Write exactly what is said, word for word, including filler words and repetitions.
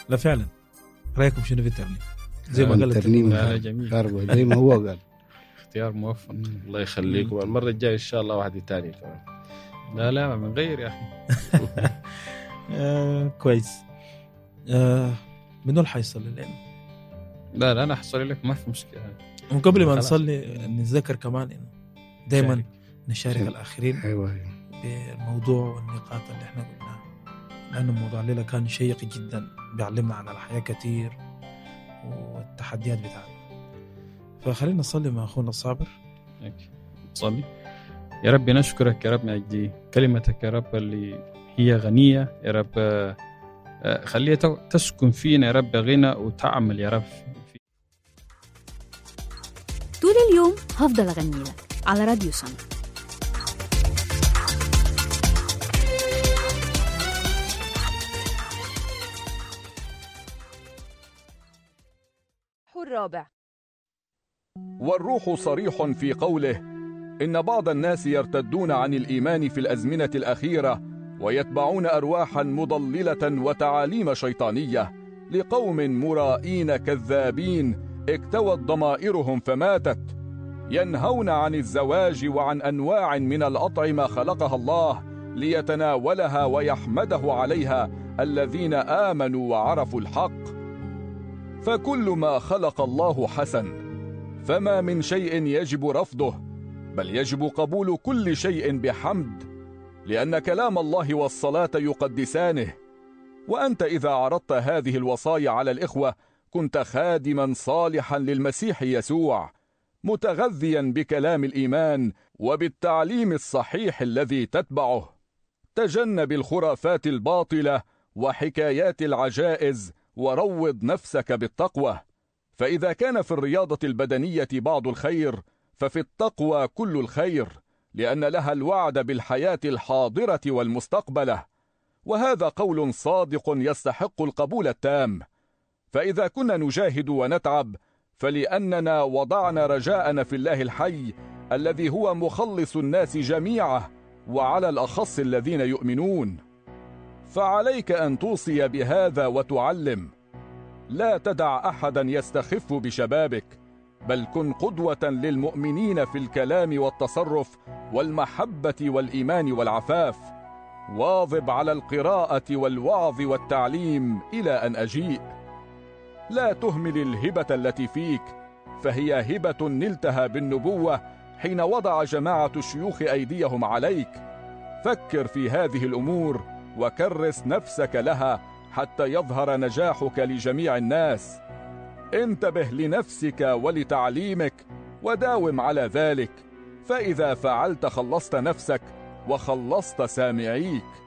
لا فعلا. رايكم شنو في الترنيم؟ زي ما قال الترنيم لا جميل زي ما هو قال. اختيار موفق. الله يخليكم. المرة الجاية إن شاء الله واحد تاني كمان. لا لا من غير يا أخي. آه كويس. آه منو اللي حيصلي لنا؟ لا لا أنا حصلي لك ما في مشكلة. وقبل ما نصلي نتذكر كمان إنه دائما نشارك الآخرين أيوة بالموضوع والنقاط اللي احنا قلناها، لأنه الموضوع الليلة كان شيق جدا، بيعلمنا على الحياة كتير والتحديات بتاعتنا. فخلينا نصلي مع أخونا الصابر. نصلي. يا رب نشكرك يا رب من أجل كلمتك يا رب اللي هي غنية يا رب، خليها تسكن فينا يا رب غنى وتعمل يا رب. طول اليوم هفضل أغني لك على راديو سما. الرابع. والروح صريح في قوله إن بعض الناس يرتدون عن الإيمان في الأزمنة الأخيرة ويتبعون أرواحا مضللة وتعاليم شيطانية لقوم مرائين كذابين اكتوت ضمائرهم فماتت، ينهون عن الزواج وعن أنواع من الأطعمة خلقها الله ليتناولها ويحمده عليها الذين آمنوا وعرفوا الحق. فكل ما خلق الله حسن، فما من شيء يجب رفضه، بل يجب قبول كل شيء بحمد، لأن كلام الله والصلاة يقدسانه. وأنت إذا عرضت هذه الوصايا على الإخوة كنت خادما صالحا للمسيح يسوع، متغذيا بكلام الإيمان وبالتعليم الصحيح الذي تتبعه. تجنب الخرافات الباطلة وحكايات العجائز، وروض نفسك بالتقوى. فإذا كان في الرياضة البدنية بعض الخير، ففي التقوى كل الخير، لأن لها الوعد بالحياة الحاضرة والمستقبلة، وهذا قول صادق يستحق القبول التام. فإذا كنا نجاهد ونتعب فلأننا وضعنا رجاءنا في الله الحي الذي هو مخلص الناس جميعا، وعلى الأخص الذين يؤمنون. فعليك أن توصي بهذا وتعلم. لا تدع أحدا يستخف بشبابك، بل كن قدوة للمؤمنين في الكلام والتصرف والمحبة والإيمان والعفاف. واظب على القراءة والوعظ والتعليم إلى أن أجيء. لا تهمل الهبة التي فيك، فهي هبة نلتها بالنبوة حين وضع جماعة الشيوخ أيديهم عليك. فكر في هذه الأمور وكرس نفسك لها حتى يظهر نجاحك لجميع الناس. انتبه لنفسك ولتعليمك وداوم على ذلك، فإذا فعلت خلصت نفسك وخلصت سامعيك.